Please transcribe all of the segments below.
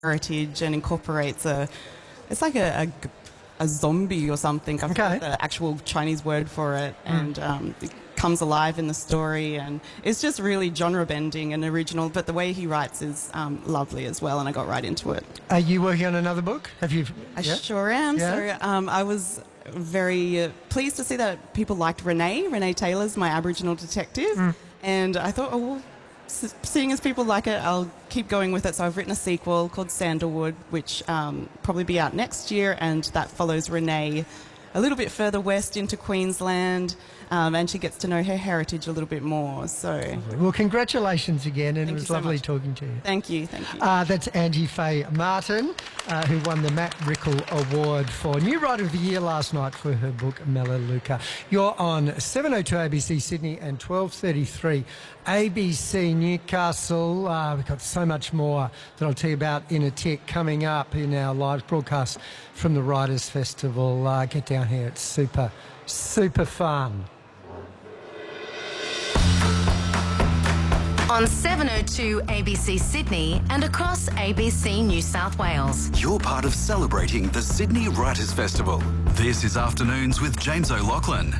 heritage and incorporates it's like a zombie or something. I forget the actual Chinese word for it, and it comes alive in the story, and it's just really genre bending and original. But the way he writes is lovely as well, and I got right into it. Are you working on another book? Have you? I sure am. Yeah. So I was very pleased to see that people liked Renee Taylor's my Aboriginal detective, and I thought, seeing as people like it, I'll keep going with it. So I've written a sequel called Sandalwood, which probably be out next year, and that follows Renee a little bit further west into Queensland, and she gets to know her heritage a little bit more. So, well, congratulations again, and it was so lovely much. talking to you. Thank you. That's Angie Faye Martin, who won the Matt Rickle Award for New Writer of the Year last night for her book Melaleuca. You're on 702 ABC Sydney and 12:33 ABC Newcastle. We've got so much more that I'll tell you about in a tick coming up in our live broadcast from the Writers' Festival. Get down here, it's super, super fun. On 702 ABC Sydney and across ABC New South Wales. You're part of celebrating the Sydney Writers' Festival. This is Afternoons with James O'Loughlin.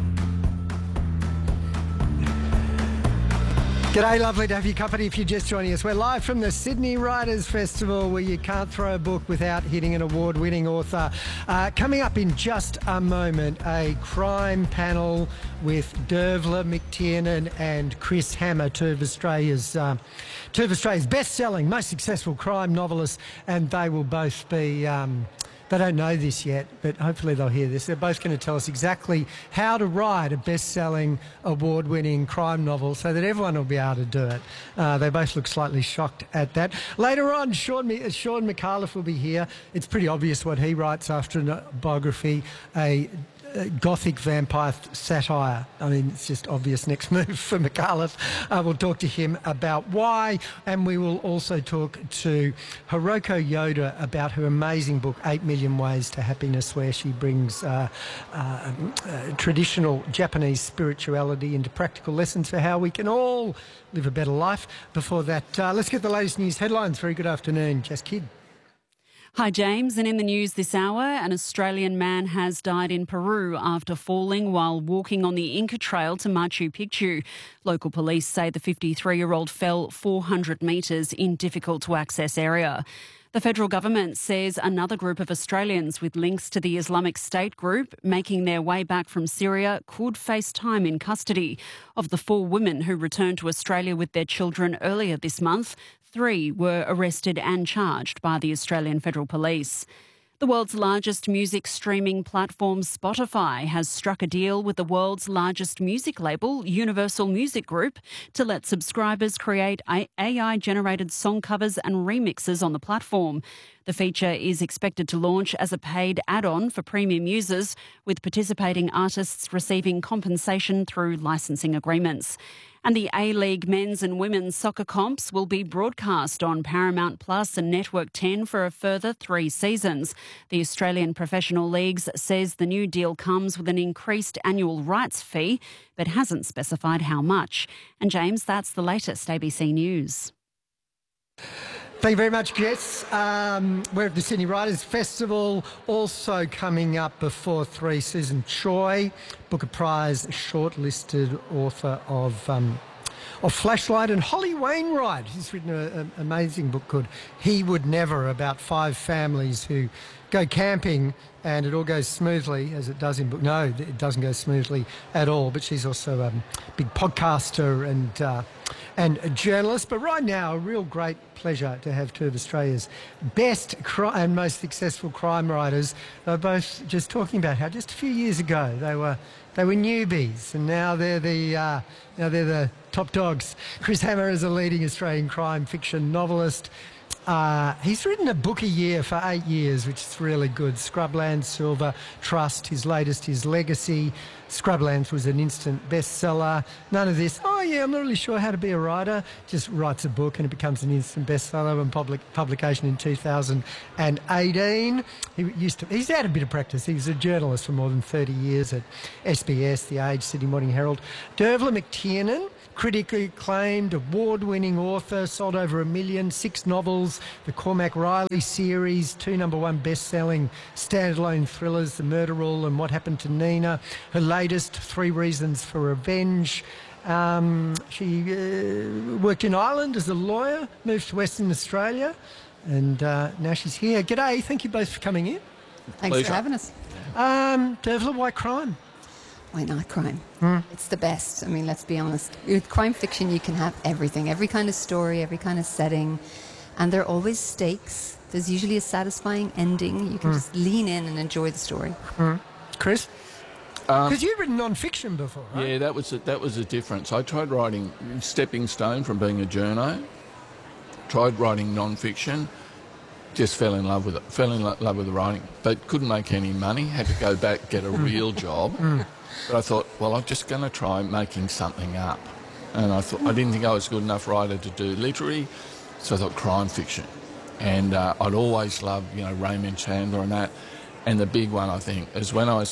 G'day, lovely to have your company if you're just joining us. We're live from the Sydney Writers' Festival, where you can't throw a book without hitting an award-winning author. Coming up in just a moment, a crime panel with Dervla McTiernan and Chris Hammer, two of Australia's best-selling, most successful crime novelists, and they will both be... They don't know this yet, but hopefully they'll hear this. They're both going to tell us exactly how to write a best-selling, award-winning crime novel so that everyone will be able to do it. They both look slightly shocked at that. Later on, Sean McAuliffe will be here. It's pretty obvious what he writes after a biography, a Gothic vampire satire. I mean, it's just obvious next move for McAuliffe. We'll talk to him about why, and we will also talk to Hiroko Yoda about her amazing book, 8 Million Ways to Happiness, where she brings traditional Japanese spirituality into practical lessons for how we can all live a better life. Before that, let's get the latest news headlines. Very good afternoon, Jess Kidd. Hi, James. And in the news this hour, an Australian man has died in Peru after falling while walking on the Inca Trail to Machu Picchu. Local police say the 53-year-old fell 400 metres in difficult-to-access area. The federal government says another group of Australians with links to the Islamic State group making their way back from Syria could face time in custody. Of the 4 women who returned to Australia with their children earlier this month, 3 were arrested and charged by the Australian Federal Police. The world's largest music streaming platform, Spotify, has struck a deal with the world's largest music label, Universal Music Group, to let subscribers create AI-generated song covers and remixes on the platform. The feature is expected to launch as a paid add-on for premium users, with participating artists receiving compensation through licensing agreements. And the A-League men's and women's soccer comps will be broadcast on Paramount Plus and Network 10 for a further 3 seasons. The Australian Professional Leagues says the new deal comes with an increased annual rights fee, but hasn't specified how much. And James, that's the latest ABC News. Thank you very much, Jess. We're at the Sydney Writers' Festival. Also coming up before 3, Susan Choi, Booker Prize shortlisted author of Flashlight, and Holly Wainwright, who's written an amazing book called He Would Never, about 5 families who go camping and it all goes smoothly, as it does in book. No, it doesn't go smoothly at all, but she's also a big podcaster and a journalist. But right now, a real great pleasure to have 2 of Australia's best and most successful crime writers. They're both just talking about how just a few years ago they were newbies, and now they're the top dogs. Chris Hammer is a leading Australian crime fiction novelist. He's written a book a year for 8 years, which is really good. Scrublands, Silver, Trust, his latest, his Legacy. Scrublands was an instant bestseller. None of this, yeah, I'm not really sure how to be a writer. Just writes a book and it becomes an instant bestseller and publication in 2018. He's had a bit of practice. He was a journalist for more than 30 years at SBS, The Age, Sydney Morning Herald. Dervla McTiernan, critically acclaimed, award-winning author, sold over 1 million, 6 novels, the Cormac Riley series, 2 #1 best-selling standalone thrillers, The Murder Rule and What Happened to Nina. Her latest, 3 Reasons for Revenge. She worked in Ireland as a lawyer, moved to Western Australia, and now she's here. G'day, thank you both for coming in. Thanks for having us. Dervla, why crime? Why not crime? It's the best. I mean, let's be honest. With crime fiction, you can have everything, every kind of story, every kind of setting, and there are always stakes. There's usually a satisfying ending. You can just lean in and enjoy the story. Chris? Because you've written non-fiction before, right? Yeah, that was a difference. I tried writing stepping stone from being a journo. Tried writing non-fiction. Just fell in love with it. Fell in love with the writing, but couldn't make any money. Had to go back, get a real job. But I thought, well, I'm just going to try making something up. And I didn't think I was a good enough writer to do literary, so I thought crime fiction. And I'd always loved, Raymond Chandler and that. And the big one, I think, is when I was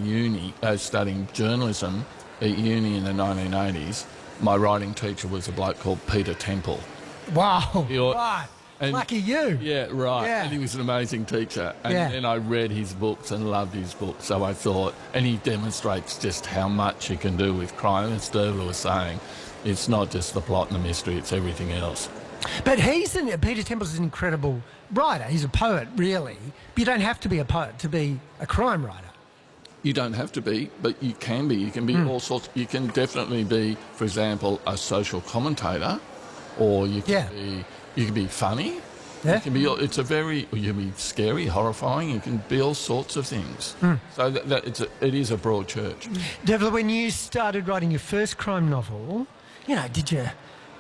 studying journalism at uni in the 1980s, my writing teacher was a bloke called Peter Temple. Wow, right. And lucky you. Yeah, right. Yeah. And he was an amazing teacher. And then I read his books and loved his books. So I thought, and he demonstrates just how much you can do with crime. As Dervla was saying, it's not just the plot and the mystery, it's everything else. But Peter Temple's an incredible writer. He's a poet, really. But you don't have to be a poet to be a crime writer. You don't have to be, but you can be. You can be all sorts. You can definitely be, for example, a social commentator, or you can be funny. Yeah. You can be. You can be scary, horrifying. You can be all sorts of things. So it is a broad church. Dervla, when you started writing your first crime novel, did you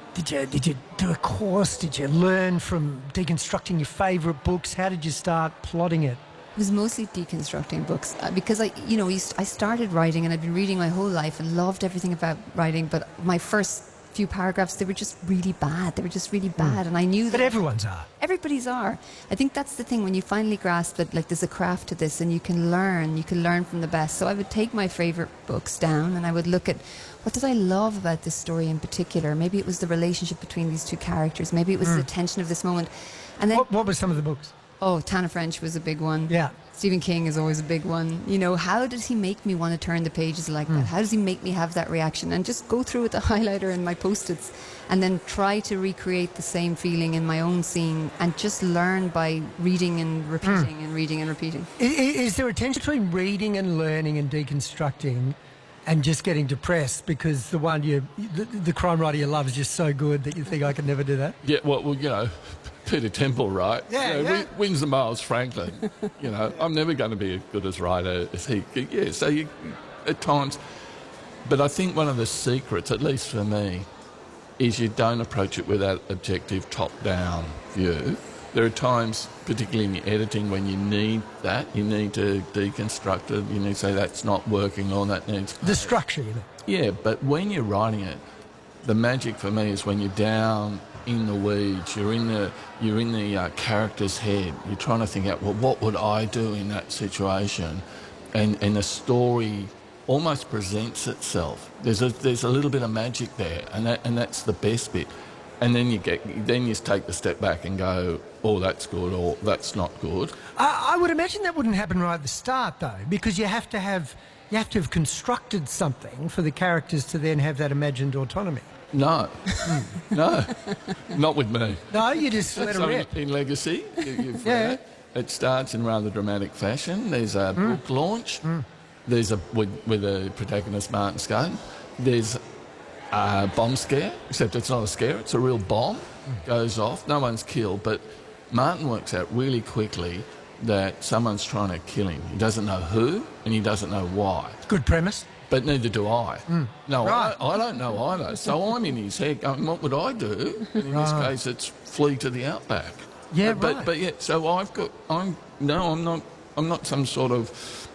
do a course? Did you learn from deconstructing your favourite books? How did you start plotting it? It was mostly deconstructing books because I started writing and I'd been reading my whole life and loved everything about writing, but my first few paragraphs, they were just really bad. And I knew that... But everyone's are. Everybody's are. I think that's the thing, when you finally grasp that, there's a craft to this and you can learn from the best. So I would take my favourite books down and I would look at, what did I love about this story in particular? Maybe it was the relationship between these two characters. Maybe it was the tension of this moment. And then... What were some of the books? Oh, Tana French was a big one. Yeah. Stephen King is always a big one. How does he make me want to turn the pages like that? How does he make me have that reaction? And just go through with the highlighter and my Post-its and then try to recreate the same feeling in my own scene and just learn by reading and repeating and reading and repeating. Is there a tension between reading and learning and deconstructing and just getting depressed because the crime writer you love is just so good that you think I could never do that? Yeah, well, Peter Temple, right? Yeah, wins the Miles Franklin. I'm never going to be as good a writer as he. Yeah, so you, at times, but I think one of the secrets, at least for me, is you don't approach it with that objective top-down view. There are times, particularly in the editing, when you need that. You need to deconstruct it. You need to say that's not working or that needs... The structure, you know. Yeah, but when you're writing it, the magic for me is when you're down in the weeds, you're in the character's head. You're trying to think out, well, what would I do in that situation? And the story almost presents itself. There's a little bit of magic there, and that's the best bit. And then you take the step back and go, oh, that's good, or that's not good. I would imagine that wouldn't happen right at the start, though, because you have to have constructed something for the characters to then have that imagined autonomy. No, no, not with me. No, you just let it rip. In Legacy, it starts in rather dramatic fashion. There's a book launch. There's with the protagonist Martin Scone. There's a bomb scare, except it's not a scare, it's a real bomb. Goes off, no one's killed, but Martin works out really quickly that someone's trying to kill him. He doesn't know who, and he doesn't know why. Good premise. But neither do I. No, right. I don't know either. So I'm in his head going, what would I do? And in this case, it's flee to the outback. Yeah, but yeah, so I'm not some sort of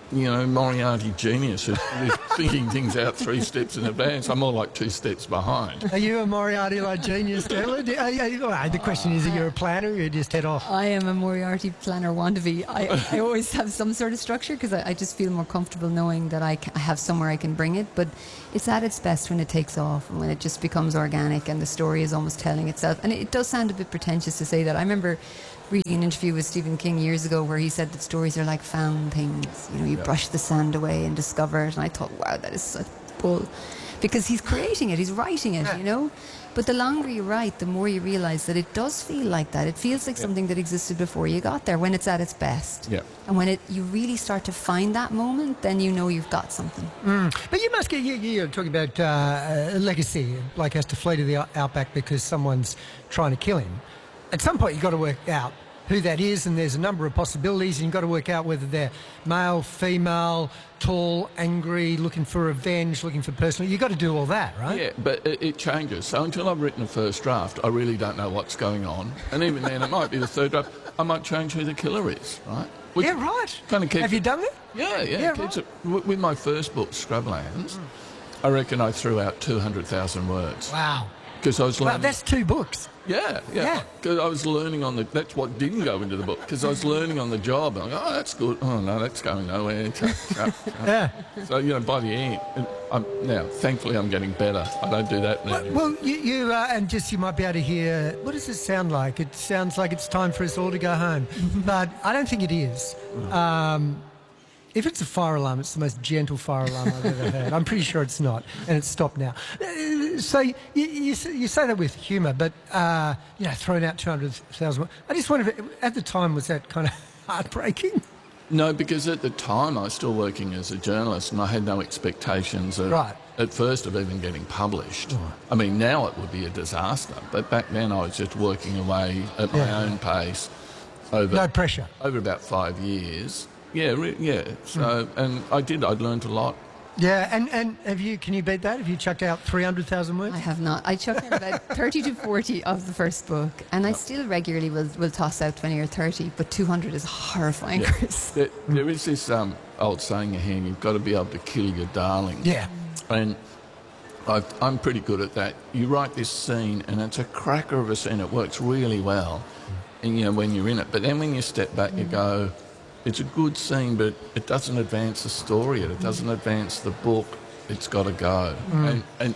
Moriarty genius who's thinking things out 3 steps in advance. I'm more like 2 steps behind. Are you a Moriarty-like genius, Devla? The question is, are you a planner or you just head off? I am a Moriarty planner wannabe. I always have some sort of structure because I just feel more comfortable knowing that I have somewhere I can bring it. But it's at its best when it takes off and when it just becomes organic and the story is almost telling itself. And it does sound a bit pretentious to say that. I remember reading an interview with Stephen King years ago where he said that stories are like found things. You brush the sand away and discover it. And I thought, wow, that is such bull. Because he's creating it, he's writing it, But the longer you write, the more you realise that it does feel like that. It feels like something that existed before you got there when it's at its best. Yeah. And when you really start to find that moment, then you know you've got something. But you must get, you're talking about legacy. Blake has to flee to the outback because someone's trying to kill him. At some point, you've got to work out who that is, and there's a number of possibilities, and you've got to work out whether they're male, female, tall, angry, looking for revenge, looking for personal. You've got to do all that, right? Yeah, but it changes. So until I've written a first draft, I really don't know what's going on. And even then, it might be the third draft. I might change who the killer is, right? Which right. Kind of Have you done it? Yeah. Right. With my first book, Scrublands, I reckon I threw out 200,000 words. Wow. Because I was learning. Well, that's 2 books. Yeah. Because I was learning that's what didn't go into the book. Because I was learning on the job. And I go, oh, that's good. Oh no, that's going nowhere. Yeah. So by the end, now thankfully I'm getting better. I don't do that now. Well, you and just you might be able to hear. What does it sound like? It sounds like it's time for us all to go home, but I don't think it is. If it's a fire alarm, it's the most gentle fire alarm I've ever heard. I'm pretty sure it's not, and it's stopped now. So you say that with humour, but throwing out 200,000. I just wonder if at the time was that kind of heartbreaking? No, because at the time I was still working as a journalist, and I had no expectations at first of even getting published. Right. I mean, now it would be a disaster, but back then I was just working away at my own pace. No pressure. Over about 5 years. Yeah. So, and I'd learned a lot. Yeah, and can you beat that? Have you chucked out 300,000 words? I have not. I chucked out about 30 to 40 of the first book, and I still regularly will toss out 20 or 30, but 200 is horrifying, Chris. There is this old saying here, you've got to be able to kill your darling. Yeah. And I'm pretty good at that. You write this scene, and it's a cracker of a scene. It works really well, and when you're in it. But then when you step back, you go, it's a good scene, but it doesn't advance the story. It doesn't advance the book. It's got to go, and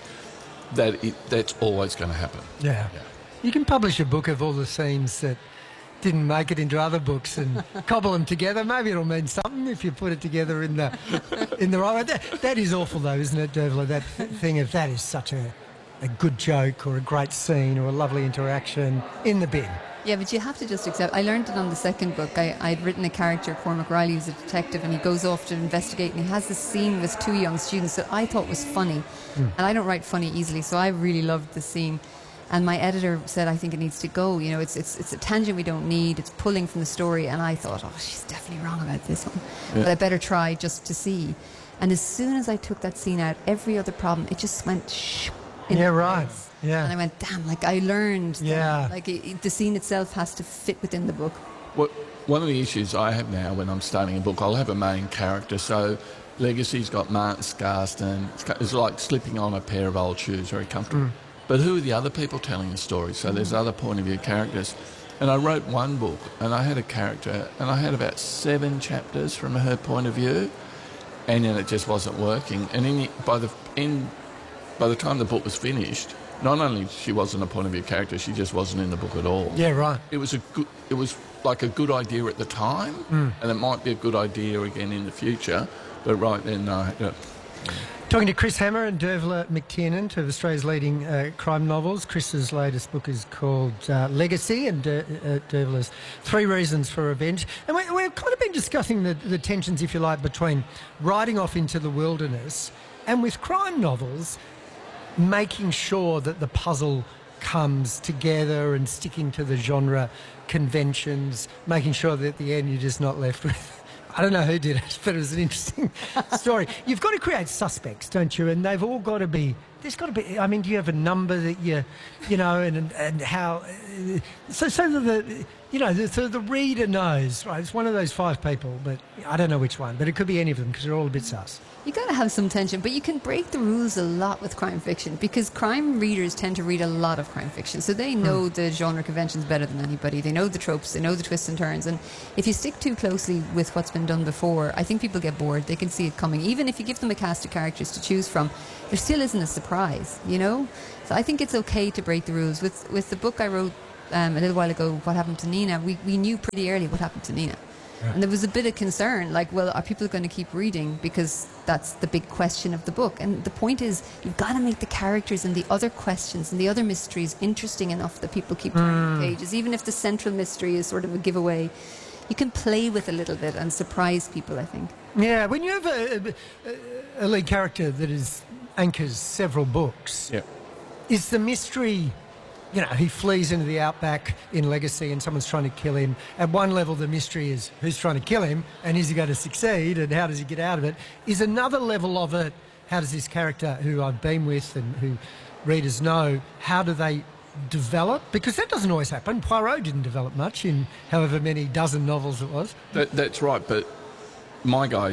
that's always going to happen. Yeah. You can publish a book of all the scenes that didn't make it into other books and cobble them together. Maybe it'll mean something if you put it together in the right way. That is awful, though, isn't it, Devla? That thing of that is such a good joke or a great scene or a lovely interaction in the bin. Yeah, but you have to just accept. I learned it on the second book. I'd written a character, Cormac Riley, who's a detective, and he goes off to investigate, and he has this scene with 2 young students that I thought was funny. And I don't write funny easily, so I really loved the scene. And my editor said, I think it needs to go. It's a tangent we don't need. It's pulling from the story. And I thought, oh, she's definitely wrong about this one. Yeah. But I better try just to see. And as soon as I took that scene out, every other problem, it just went shh. Right. Yeah. And I went, damn, I learned. Yeah. The scene itself has to fit within the book. One of the issues I have now when I'm starting a book, I'll have a main character. So Legacy's got Martin Scarston. It's like slipping on a pair of old shoes, very comfortable. But who are the other people telling the story? So there's other point of view characters. And I wrote one book, and I had a character, and I had about 7 chapters from her point of view, and then it just wasn't working. And by the time the book was finished, not only she wasn't a point of view character, she just wasn't in the book at all. Yeah, right. It was like a good idea at the time, and it might be a good idea again in the future, but right then, no. Yeah. Talking to Chris Hammer and Devla McTiernan, two of Australia's leading crime novels. Chris's latest book is called Legacy, and Devla's 3 Reasons for Revenge. And we've kind of been discussing the tensions, if you like, between riding off into the wilderness and with crime novels, making sure that the puzzle comes together and sticking to the genre conventions, making sure that at the end you're just not left with... I don't know who did it, but it was an interesting story. You've got to create suspects, don't you? And they've all got to be there's got to be. I mean, do you have a number that you know, and how? So that the reader knows, right? It's one of those 5 people, but I don't know which one. But it could be any of them because they're all a bit sus. You got to have some tension, but you can break the rules a lot with crime fiction because crime readers tend to read a lot of crime fiction, so they know the genre conventions better than anybody. They know the tropes, they know the twists and turns, and if you stick too closely with what's been done before, I think people get bored. They can see it coming. Even if you give them a cast of characters to choose from, there still isn't a surprise, you know? So I think it's okay to break the rules. With the book I wrote a little while ago, What Happened to Nina, we knew pretty early what happened to Nina. Yeah. And there was a bit of concern, like, well, are people going to keep reading? Because that's the big question of the book. And the point is, you've got to make the characters and the other questions and the other mysteries interesting enough that people keep turning the pages. Even if the central mystery is sort of a giveaway, you can play with a little bit and surprise people, I think. Yeah, when you have a lead character that anchors several books, is the mystery... You know, he flees into the outback in Legacy and someone's trying to kill him. At one level, the mystery is who's trying to kill him and is he going to succeed and how does he get out of it? Is another level of it, how does this character who I've been with and who readers know, how do they develop? Because that doesn't always happen. Poirot didn't develop much in however many dozen novels it was. That's right, but my guy...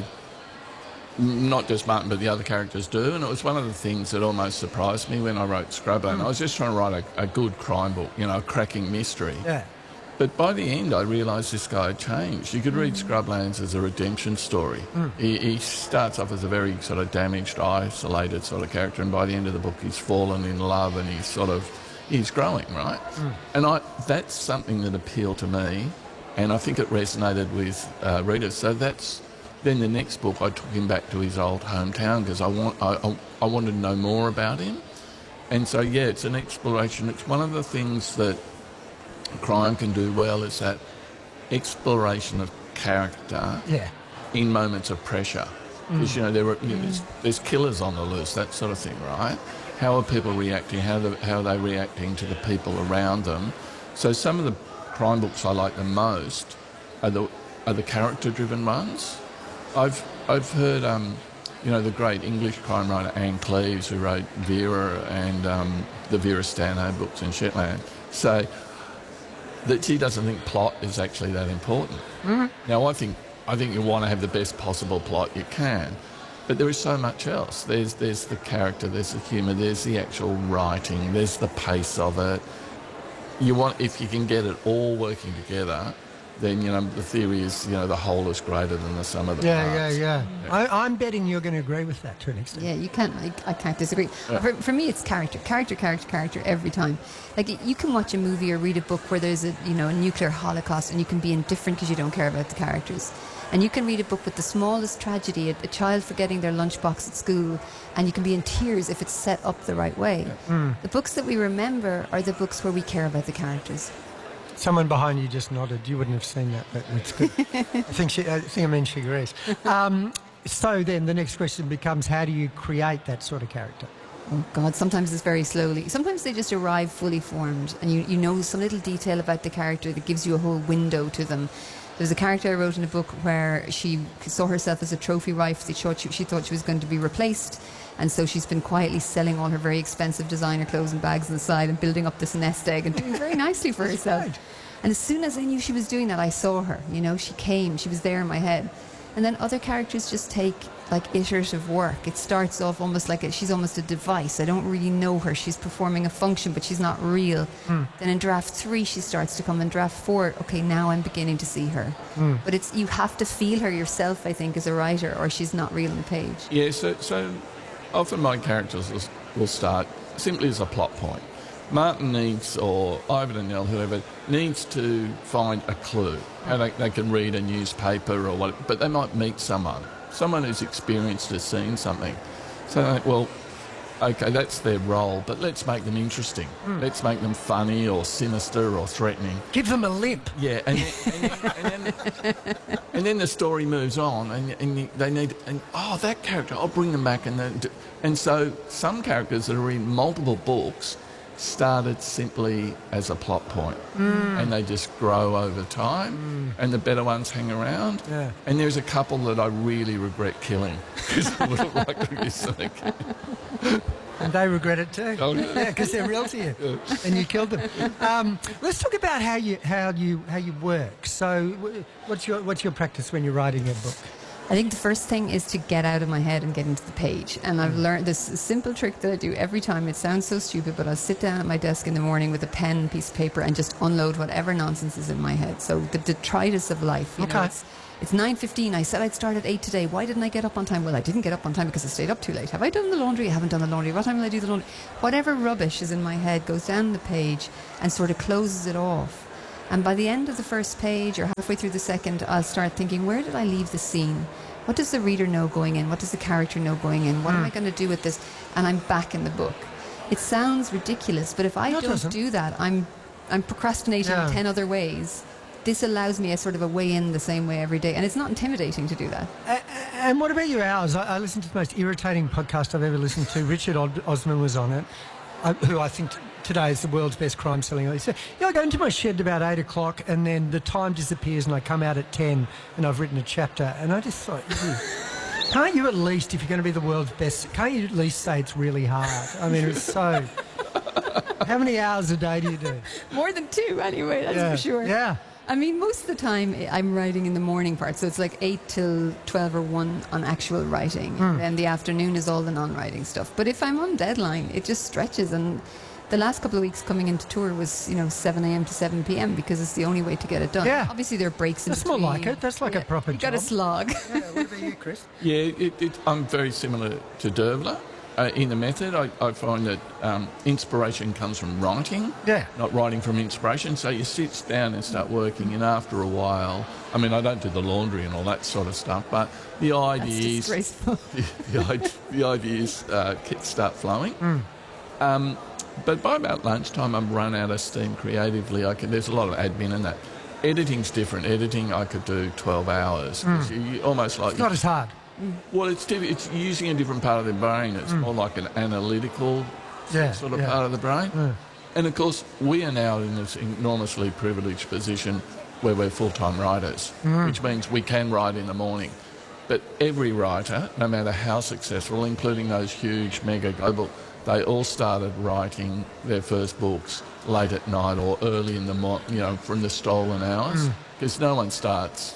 Not just Martin, but the other characters do, and it was one of the things that almost surprised me when I wrote Scrubland. I was just trying to write a good crime book, you know, a cracking mystery. Yeah. But by the end, I realised this guy had changed. You could read Scrublands as a redemption story. He starts off as a very sort of damaged, isolated sort of character, and by the end of the book, he's fallen in love and he's growing, right? And that's something that appealed to me, and I think it resonated with readers. So then the next book, I took him back to his old hometown because I wanted to know more about him. And so, yeah, it's an exploration. It's one of the things that crime can do well is that exploration of character in moments of pressure. Because, you know, there's killers on the loose, that sort of thing, right? How are people reacting? How are they reacting to the people around them? So some of the crime books I like the most are the character-driven ones. I've heard, you know, the great English crime writer Anne Cleeves, who wrote Vera and the Vera Stanhope books in Shetland, say that she doesn't think plot is actually that important. Now, I think you want to have the best possible plot you can, but there is so much else. There's the character, there's the humour, there's the actual writing, there's the pace of it. If you can get it all working together, then, you know, the theory is, you know, the whole is greater than the sum of the parts. Yeah. I'm betting you're going to agree with that to an extent. Yeah, you can't. I can't disagree. Yeah. For me, it's character every time. Like, you can watch a movie or read a book where there's a nuclear holocaust and you can be indifferent because you don't care about the characters. And you can read a book with the smallest tragedy, a child forgetting their lunchbox at school, and you can be in tears if it's set up the right way. The books that we remember are the books where we care about the characters. Someone behind you just nodded. You wouldn't have seen that, but it's good. I think she agrees. So then the next question becomes, how do you create that sort of character? Oh, God, sometimes it's very slowly. Sometimes they just arrive fully formed, and you know some little detail about the character that gives you a whole window to them. There's a character I wrote in a book where she saw herself as a trophy wife. She thought she was going to be replaced. And so she's been quietly selling all her very expensive designer clothes and bags on the side and building up this nest egg and doing very nicely for herself. Right. And as soon as I knew she was doing that, I saw her. You know, she was there in my head. And then other characters just take like iterative work. It starts off almost like she's almost a device. I don't really know her. She's performing a function, but she's not real. Then in draft 3, she starts to come. In draft 4, okay, now I'm beginning to see her. But you have to feel her yourself, I think, as a writer, or she's not real on the page. Yeah, so often my characters will start simply as a plot point. Martin needs, or Ivan and Nell, whoever, needs to find a clue. How they can read a newspaper or what, but they might meet someone who's experienced, has seen something. So they're like, well, okay, that's their role, but let's make them interesting. Let's make them funny or sinister or threatening. Give them a limp. Yeah, and then the story moves on, and they need, that character, I'll bring them back, and so some characters that are in multiple books started simply as a plot point, and they just grow over time, and the better ones hang around. Yeah. And there's a couple that I really regret killing because I would have liked to be something. And they regret it too. Oh, yeah. Because they're real to you, and you killed them. Let's talk about how you work. So, what's your practice when you're writing a book? I think the first thing is to get out of my head and get into the page. And I've learned this simple trick that I do every time. It sounds so stupid, but I'll sit down at my desk in the morning with a pen and piece of paper and just unload whatever nonsense is in my head. So the detritus of life. You know, it's 9:15. I said I'd start at 8 today. Why didn't I get up on time? Well, I didn't get up on time because I stayed up too late. Have I done the laundry? I haven't done the laundry. What time will I do the laundry? Whatever rubbish is in my head goes down the page and sort of closes it off. And by the end of the first page or halfway through the second, I'll start thinking, where did I leave the scene? What does the reader know going in? What does the character know going in? What am I going to do with this? And I'm back in the book. It sounds ridiculous, but if I don't do that, I'm procrastinating 10 other ways. This allows me a sort of a way in the same way every day, and it's not intimidating to do that. And what about your hours? I listened to the most irritating podcast I've ever listened to. Richard Osman was on it, who I think today is the world's best crime selling. He said, I go into my shed about 8 o'clock and then the time disappears and I come out at 10 and I've written a chapter. And I just thought, can't you at least, if you're going to be the world's best, can't you at least say it's really hard? I mean, it's so... How many hours a day do you do? More than 2 anyway, that's for sure. Yeah. I mean, most of the time I'm writing in the morning part, so it's like 8 till 12 or 1 on actual writing, and then the afternoon is all the non-writing stuff. But if I'm on deadline, it just stretches, and the last couple of weeks coming into tour was, 7 a.m. to 7 p.m. because it's the only way to get it done. Yeah. Obviously, there are breaks in between. That's more like it. That's like a proper job. You got a slog. Yeah, what about you, Chris? Yeah, I'm very similar to Dervla. In the method, I find that inspiration comes from writing, not writing from inspiration. So you sit down and start working, and after a while, I mean, I don't do the laundry and all that sort of stuff, but the idea is the ideas start flowing. But by about lunchtime, I'm run out of steam creatively. There's a lot of admin in that. Editing's different. Editing, I could do 12 hours. Almost like... It's not as hard. Well, it's using a different part of the brain. It's more like an analytical sort of part of the brain. And, of course, we are now in this enormously privileged position where we're full-time writers, which means we can write in the morning. But every writer, no matter how successful, including those huge mega global, they all started writing their first books late at night or early in the morning, from the stolen hours, because no one starts...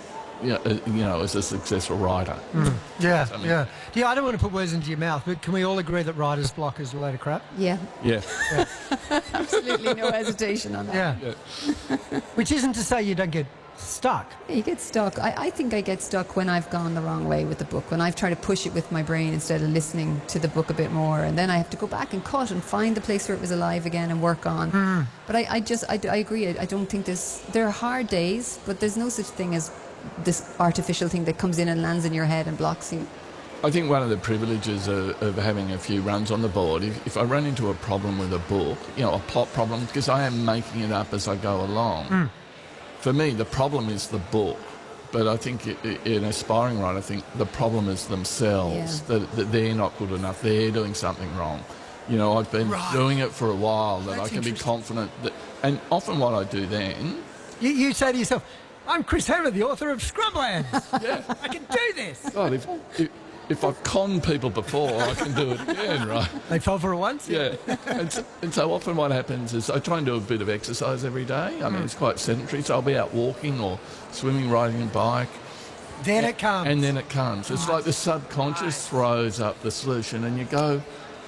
as a successful writer. Yeah, I don't want to put words into your mouth, but can we all agree that writer's block is a load of crap? Yeah. Yeah. Absolutely no hesitation on that. Yeah. Which isn't to say you don't get stuck. You get stuck. I think I get stuck when I've gone the wrong way with the book, when I've tried to push it with my brain instead of listening to the book a bit more, and then I have to go back and cut and find the place where it was alive again and work on. But I agree. I don't think there are hard days, but there's no such thing as this artificial thing that comes in and lands in your head and blocks you. I think one of the privileges of having a few runs on the board, if I run into a problem with a book, a plot problem, because I am making it up as I go along, for me the problem is the book. But I think in aspiring writer, I think the problem is themselves, that they're not good enough, they're doing something wrong. I've been doing it for a while, that I can be confident that, and often what I do then... You say to yourself, I'm Chris Hammer, the author of Scrubland. Yeah. I can do this. God, if I've conned people before, I can do it again, right? They fell for it once? Yeah. And so often what happens is I try and do a bit of exercise every day. I mean, it's quite sedentary, so I'll be out walking or swimming, riding a bike. Then it comes. And then it comes. It's like the subconscious throws up the solution, and you go,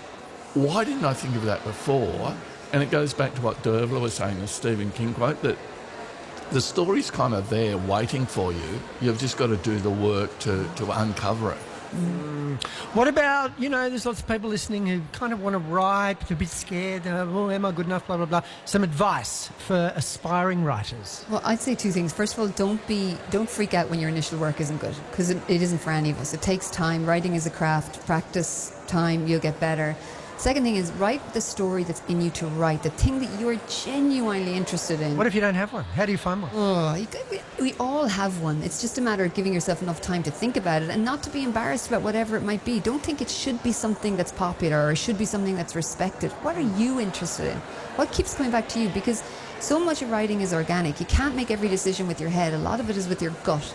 why didn't I think of that before? And it goes back to what Dervla was saying, the Stephen King quote, that the story's kind of there waiting for you. You've just got to do the work to uncover it. What about, there's lots of people listening who kind of want to write, but they're a bit scared. Am I good enough, blah, blah, blah. Some advice for aspiring writers. Well, I'd say 2 things. First of all, don't freak out when your initial work isn't good, because it isn't for any of us. It takes time. Writing is a craft. Practice time, you'll get better. Second thing is, write the story that's in you to write, the thing that you're genuinely interested in. What if you don't have one? How do you find one? We all have one. It's just a matter of giving yourself enough time to think about it and not to be embarrassed about whatever it might be. Don't think it should be something that's popular or it should be something that's respected. What are you interested in? What keeps coming back to you? Because so much of writing is organic. You can't make every decision with your head. A lot of it is with your gut.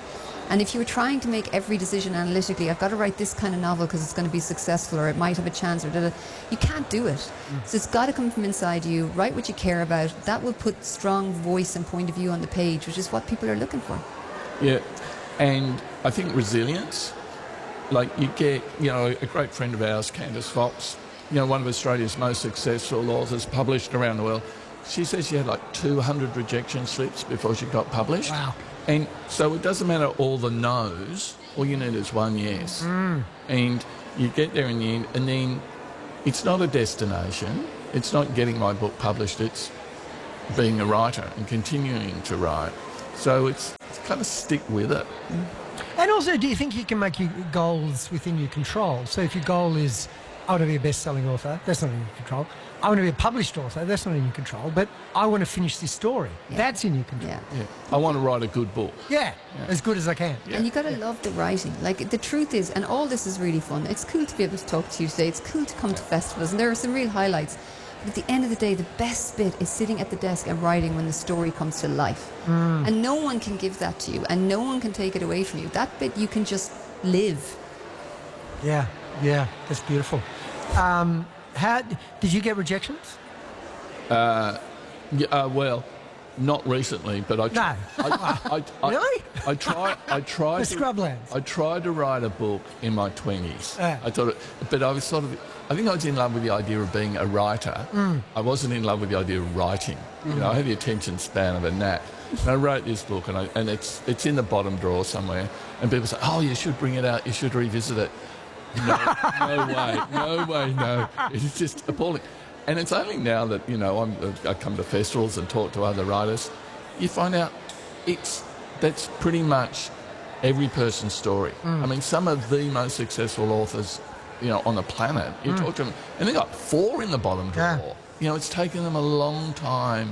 And if you were trying to make every decision analytically, I've got to write this kind of novel because it's going to be successful or it might have a chance or da-da, you can't do it. So it's got to come from inside you. Write what you care about. That will put strong voice and point of view on the page, which is what people are looking for. Yeah, and I think resilience. Like you get, a great friend of ours, Candice Fox, one of Australia's most successful authors, published around the world. She says she had like 200 rejection slips before she got published. Wow. And so it doesn't matter all the no's, all you need is one yes. And you get there in the end, and then it's not a destination. It's not getting my book published, it's being a writer and continuing to write. So it's kind of stick with it. And also, do you think you can make your goals within your control? So if your goal is, I want to be a best-selling author, that's not in your control. I want to be a published author, that's not in your control. But I want to finish this story, that's in your control. Yeah. I want to write a good book. Yeah, as good as I can. And you got to love the writing. Like, the truth is, and all this is really fun. It's cool to be able to talk to you today. It's cool to come to festivals, and there are some real highlights. But at the end of the day, the best bit is sitting at the desk and writing when the story comes to life. And no one can give that to you, and no one can take it away from you. That bit you can just live. Yeah, that's beautiful. How did you get rejections? Well, not recently, but Really? I tried The Scrublands. I tried to write a book in my 20s. Yeah. But I was I think I was in love with the idea of being a writer. I wasn't in love with the idea of writing. I had the attention span of a gnat. And I wrote this book, and it's in the bottom drawer somewhere. And people say, "Oh, you should bring it out. You should revisit it." No way. It's just appalling. And it's only now that, I come to festivals and talk to other writers, you find out that's pretty much every person's story. I mean, some of the most successful authors, on the planet, you talk to them, and they got 4 in the bottom drawer. Yeah. It's taken them a long time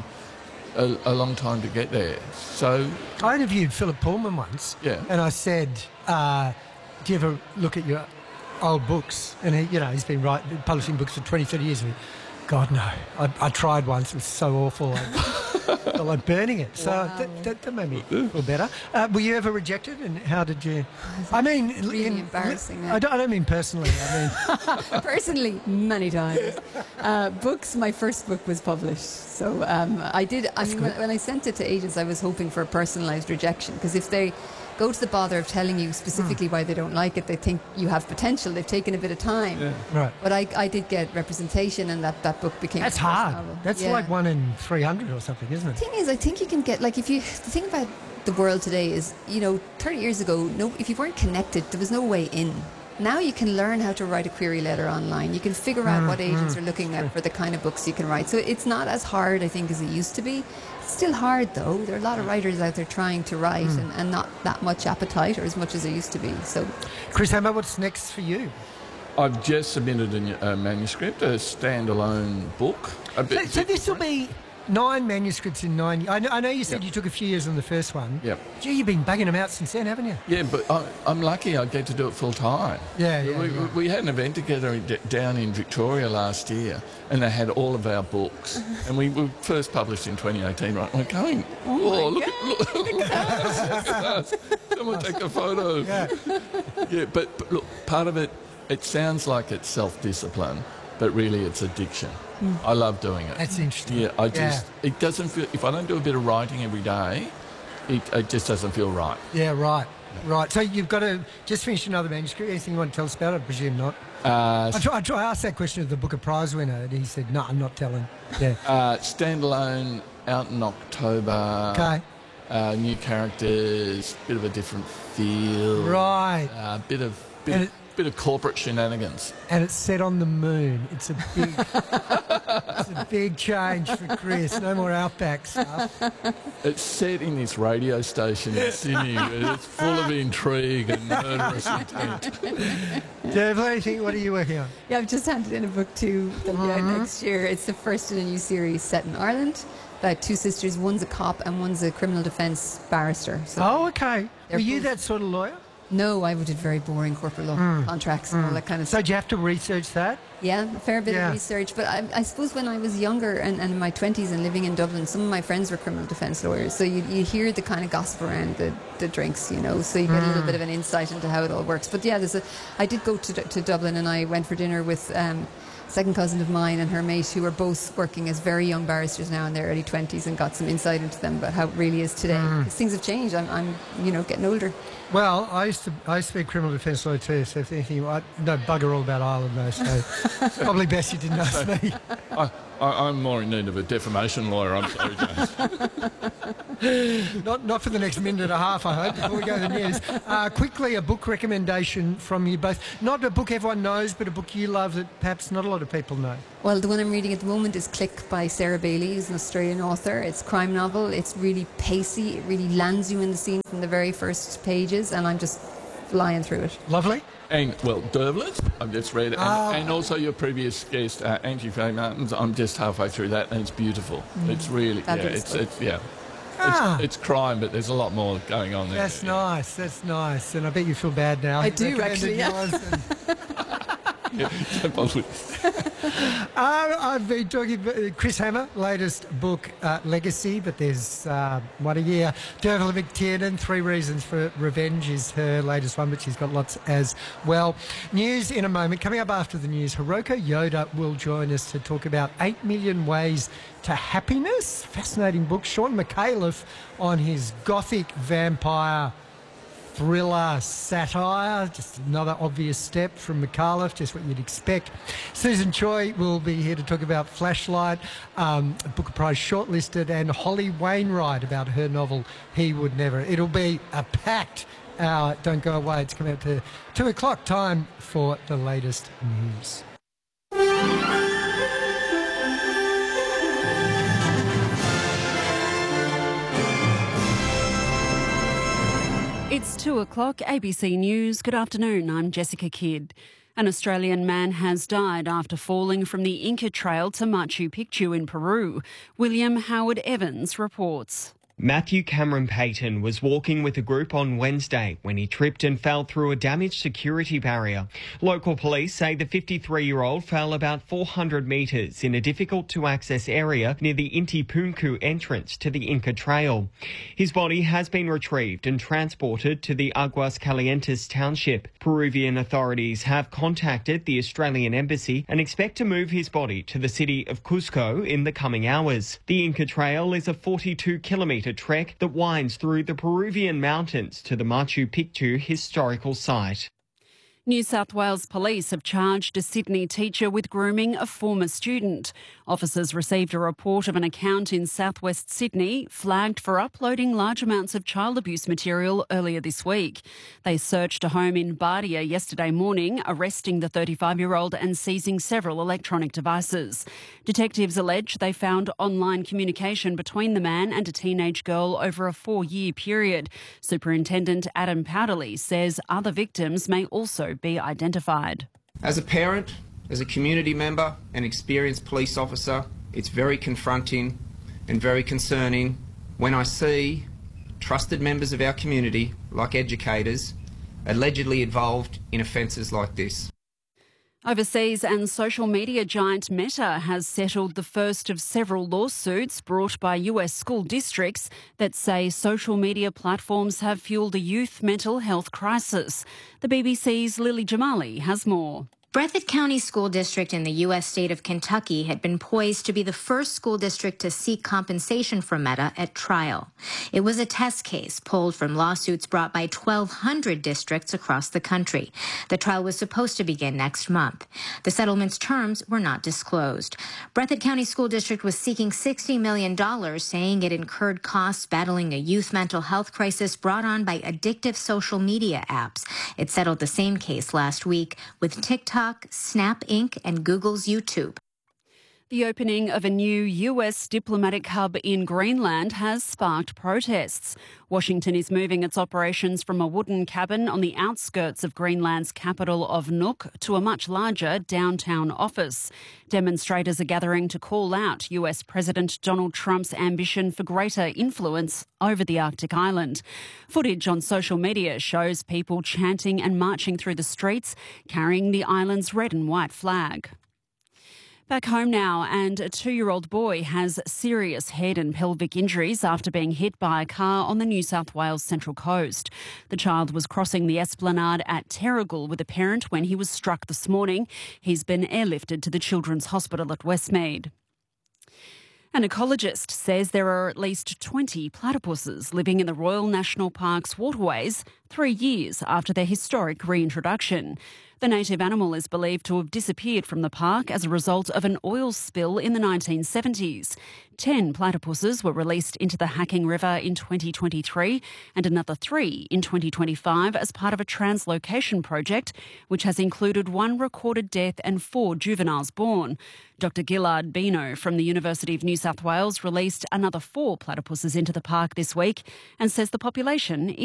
to get there. So I interviewed Philip Pullman once, and I said, do you ever look at your old books? And he's been publishing books for 20, 30 years. And God, no. I tried once. It was so awful. I felt like burning it. So that made me feel better. Were you ever rejected? And how did you... I mean... Really embarrassing. I don't mean personally. I mean... Personally, many times. Books, my first book was published. So I did... when I sent it to agents, I was hoping for a personalised rejection. Because if they go to the bother of telling you specifically why they don't like it, they think you have potential. They've taken a bit of time. Yeah. Right. But I did get representation, and that book became... That's my first hard. novel. That's like 1 in 300 or something, isn't it? The thing is, I think you can get, the thing about the world today is, 30 years ago, if you weren't connected, there was no way in. Now you can learn how to write a query letter online. You can figure out what agents are looking at for the kind of books you can write. So it's not as hard, I think, as it used to be. It's still hard, though. There are a lot of writers out there trying to write and not that much appetite or as much as there used to be. So, Chris Hammer, what's next for you? I've just submitted a manuscript, a standalone book. So this will be 9 manuscripts in 9 years. I know you said you took a few years on the first one. Yep. Gee, you've been banging them out since then, haven't you? Yeah, but I'm lucky I get to do it full time. We had an event together down in Victoria last year, and they had all of our books. And we were first published in 2018, right? We're going, look at us. Someone take a photo. Yeah, but look, part of it sounds like it's self-discipline, but really it's addiction. I love doing it. That's interesting. Yeah, it doesn't feel, if I don't do a bit of writing every day, it just doesn't feel right. Yeah, right. So you've got to just finish another manuscript. Anything you want to tell us about it? I presume not. I asked that question of the Booker Prize winner, and he said, no, I'm not telling. Yeah. Standalone, out in October. Okay. New characters, bit of a different feel. Right. Bit of corporate shenanigans. And it's set on the moon. It's a big change for Chris. No more Outback stuff. It's set in this radio station in Sydney. It's full of intrigue and murderous intent. Dave, what are you working on? Yeah, I've just handed in a book to them next year. It's the first in a new series set in Ireland about 2 sisters. One's a cop and one's a criminal defence barrister. So okay. Were you that sort of lawyer? No, I did very boring corporate law contracts and all that kind of So stuff. do you have to research that? Yeah, a fair bit of research. But I suppose when I was younger and in my 20s and living in Dublin, some of my friends were criminal defence lawyers. So you hear the kind of gossip around the drinks, you know, so you get a little bit of an insight into how it all works. But yeah, I did go to Dublin and I went for dinner with second cousin of mine and her mate, who are both working as very young barristers now in their early 20s, and got some insight into them about how it really is today. 'Cause things have changed. I'm getting older. Well, I used to be a criminal defence lawyer too, so if anything, I know bugger all about Ireland though, so it's probably best you didn't ask me. I'm more in need of a defamation lawyer. I'm sorry, James. Not for the next minute and a half, I hope, before we go to the news. Quickly, a book recommendation from you both. Not a book everyone knows, but a book you love that perhaps not a lot of people know. Well, the one I'm reading at the moment is Click by Sarah Bailey, who's an Australian author. It's a crime novel. It's really pacey. It really lands you in the scene from the very first pages, and I'm just flying through it. Lovely. And, well, Dervlet, I've just read it. And also your previous guest, Angie Faye Martins, I'm just halfway through that, and it's beautiful. It's really, it's crime, but there's a lot more going on there. That's nice. That's nice. And I bet you feel bad now. I do, actually, yeah. I've been talking about Chris Hammer, latest book, Legacy, but there's one a year. Dervla McTiernan, 3 Reasons for Revenge is her latest one, but she's got lots as well. News in a moment. Coming up after the news, Hiroko Yoda will join us to talk about 8 Million Ways to Happiness. Fascinating book. Sean McAuliffe on his gothic vampire thriller satire, just another obvious step from McAuliffe, just what you'd expect. Susan Choi will be here to talk about Flashlight, Booker Prize shortlisted, and Holly Wainwright about her novel He Would Never. It'll be a packed hour. Don't go away. It's coming up to 2 o'clock. Time for the latest news. It's 2 o'clock, ABC News. Good afternoon, I'm Jessica Kidd. An Australian man has died after falling from the Inca Trail to Machu Picchu in Peru. William Howard Evans reports. Matthew Cameron Payton was walking with a group on Wednesday when he tripped and fell through a damaged security barrier. Local police say the 53-year-old fell about 400 metres in a difficult-to-access area near the Inti Punku entrance to the Inca Trail. His body has been retrieved and transported to the Aguas Calientes township. Peruvian authorities have contacted the Australian Embassy and expect to move his body to the city of Cusco in the coming hours. The Inca Trail is a 42-kilometre trek that winds through the Peruvian mountains to the Machu Picchu historical site. New South Wales Police have charged a Sydney teacher with grooming a former student. Officers received a report of an account in southwest Sydney flagged for uploading large amounts of child abuse material earlier this week. They searched a home in Bardia yesterday morning, arresting the 35-year-old and seizing several electronic devices. Detectives allege they found online communication between the man and a teenage girl over a 4-year period. Superintendent Adam Powderly says other victims may also be identified. As a parent, as a community member, an experienced police officer, it's very confronting and very concerning when I see trusted members of our community, like educators, allegedly involved in offences like this. Overseas, and social media giant Meta has settled the first of several lawsuits brought by US school districts that say social media platforms have fueled a youth mental health crisis. The BBC's Lily Jamali has more. Breathitt County School District in the U.S. state of Kentucky had been poised to be the first school district to seek compensation from Meta at trial. It was a test case pulled from lawsuits brought by 1,200 districts across the country. The trial was supposed to begin next month. The settlement's terms were not disclosed. Breathitt County School District was seeking $60 million, saying it incurred costs battling a youth mental health crisis brought on by addictive social media apps. It settled the same case last week with TikTok, Snap Inc., and Google's YouTube. The opening of a new US diplomatic hub in Greenland has sparked protests. Washington is moving its operations from a wooden cabin on the outskirts of Greenland's capital of Nuuk to a much larger downtown office. Demonstrators are gathering to call out US President Donald Trump's ambition for greater influence over the Arctic island. Footage on social media shows people chanting and marching through the streets, carrying the island's red and white flag. Back home now, and a 2-year-old boy has serious head and pelvic injuries after being hit by a car on the New South Wales Central Coast. The child was crossing the Esplanade at Terrigal with a parent when he was struck this morning. He's been airlifted to the Children's Hospital at Westmead. An ecologist says there are at least 20 platypuses living in the Royal National Park's waterways 3 years after their historic reintroduction. The native animal is believed to have disappeared from the park as a result of an oil spill in the 1970s. 10 platypuses were released into the Hacking River in 2023 and another 3 in 2025 as part of a translocation project, which has included 1 recorded death and 4 juveniles born. Dr Gillard Bino from the University of New South Wales released another 4 platypuses into the park this week and says the population